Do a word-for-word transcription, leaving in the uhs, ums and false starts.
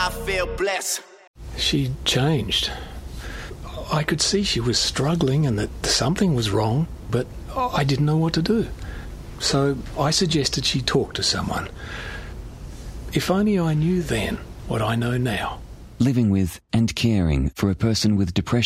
I feel blessed. She changed. I could see she was struggling and that something was wrong, but I didn't know what to do. So I suggested she talk to someone. If only I knew then what I know now. Living with and caring for a person with depression